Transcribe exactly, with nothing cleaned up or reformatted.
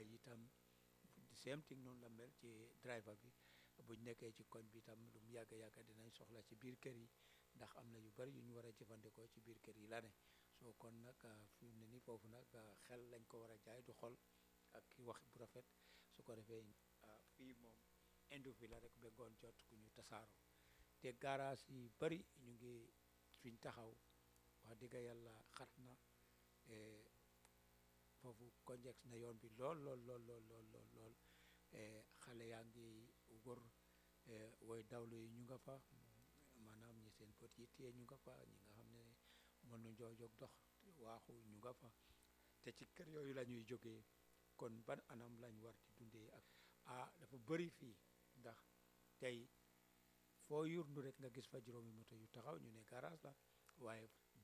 yi itam the same thing noonu la mel ci driver bi buñ nekkee ci koñ bi itam lu mu yàgga yàgga dinañ soxla ci biir kër yi ndax am na yu bari yu ñu war a jëfandikoo ci biir kër yi la ne soo kon nag fi mu ne ni foofu nag xel lañ ko war a jaay du xol ak wax bu rafet su ko defee fii moom indu fi la rek ba ngoon jot ku ñu tasaaroo te garage yi bari ñu ngi fiñ taxaw wax dëgg yàlla xat na foofu conjex na yoon bi lool lool lool lool lool lool lool xale yaa ngi wër woy dawlu yi ñu nga fa maanaam ñi seen bët yi téye ñu nga fa ñi nga xam ne mën na joo jóg dox waaxu ñu nga fa te ci kër yooyu la ñuy jógee kon ban anam lañ war di dundee ak ah dafa bëri fii ndax tey foo yurndu rek nga gis fa juróomi moto yu taxaw ñu ne garage la waaye